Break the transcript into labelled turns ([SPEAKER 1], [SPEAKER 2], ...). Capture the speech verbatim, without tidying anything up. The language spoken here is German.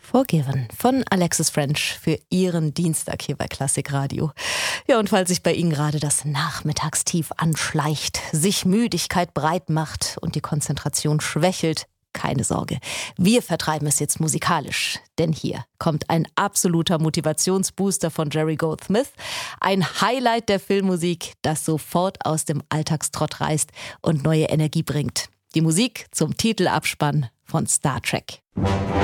[SPEAKER 1] Forgiven von Alexis French für Ihren Dienstag hier bei Klassik Radio. Ja, und falls sich bei Ihnen gerade das Nachmittagstief anschleicht, sich Müdigkeit breit macht und die Konzentration schwächelt, keine Sorge, wir vertreiben es jetzt musikalisch. Denn hier kommt ein absoluter Motivationsbooster von Jerry Goldsmith. Ein Highlight der Filmmusik, das sofort aus dem Alltagstrott reißt und neue Energie bringt. Die Musik zum Titelabspann von Star Trek.